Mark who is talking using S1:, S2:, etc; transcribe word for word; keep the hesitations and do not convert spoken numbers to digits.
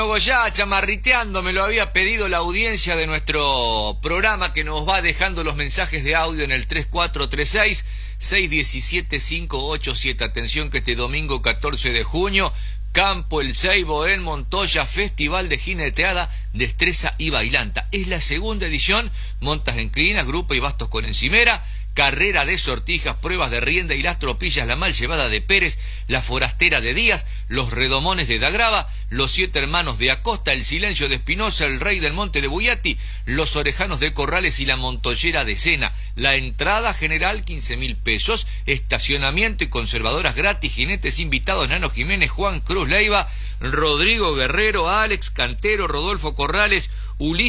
S1: Luego ya chamarriteando me lo había pedido la audiencia de nuestro programa, que nos va dejando los mensajes de audio en el tres cuatro tres seis, seis uno siete, cinco ocho siete. Atención que este domingo catorce de junio, Campo El Ceibo en Montoya, Festival de Jineteada, Destreza y Bailanta. Es la segunda edición, montas en crinas, grupo y bastos con encimera, carrera de sortijas, pruebas de rienda y las tropillas, la mal llevada de Pérez, la forastera de Díaz, los redomones de Dagrava, los siete hermanos de Acosta, el silencio de Espinosa, el rey del monte de Buyati, los orejanos de Corrales y la montollera de Sena. La entrada general quince mil pesos, estacionamiento y conservadoras gratis, jinetes invitados Nano Jiménez, Juan Cruz Leiva, Rodrigo Guerrero, Alex Cantero, Rodolfo Corrales, Ulises